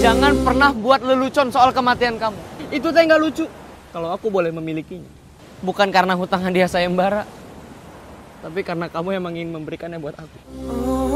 Jangan pernah buat lelucon soal kematian kamu. Itu teh nggak lucu. Kalau aku boleh memilikinya. Bukan karena hutang hadiah sayembara. Tapi karena kamu emang ingin memberikannya buat aku.